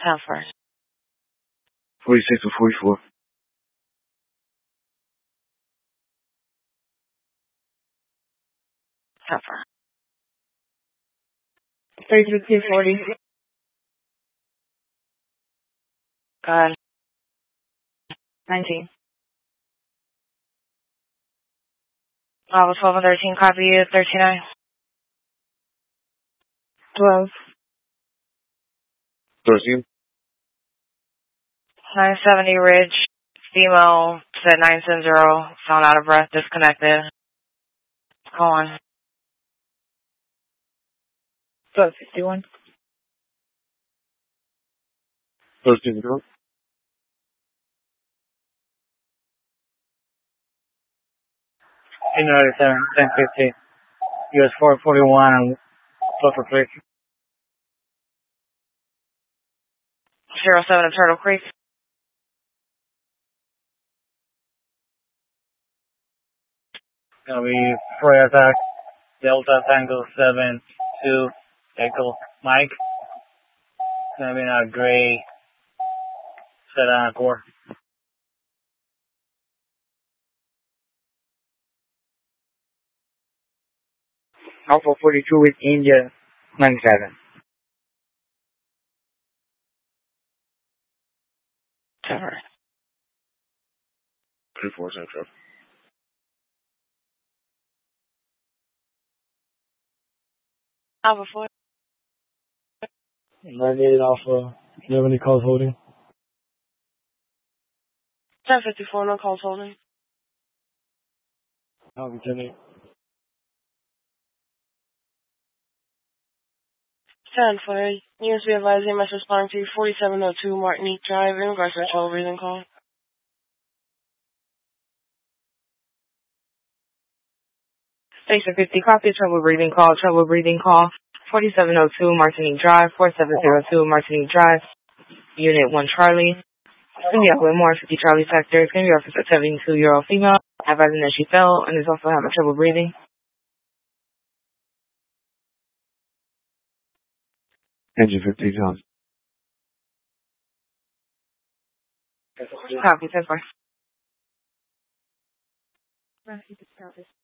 Halford. 46 to 44. Halford. 3240. Go ahead. 19. Level 12 and 13, copy 39. 12. 13. 970 Ridge. Female said 970. Sound out of breath, disconnected. Go on. 1251. 13 girl. January 7, 1050. US 441 and Sulphur Creek. 07 of Turtle Creek. Gonna be Troy attack, Delta Tango 7-2, Echo Mike. Gonna be in a gray sedan Accord. Alpha 42 with India 97. Trevor. 34 Central. Alpha 4. 98 Alpha. Do you have any calls holding? 1054, no calls holding. Copy 10-8. 10 for USB advising message responding to 4702 Martinique Drive in regards to a trouble breathing call. Station 50, copy trouble breathing call. 4702 Martinique Drive, 4702 Martinique Drive, Unit 1 Charlie. It's going to be up with more 50 Charlie sector. It's going to be referenced a 72-year-old female, advising that she fell and is also having trouble breathing. Engine 15 Johnson. Copy, 10-4.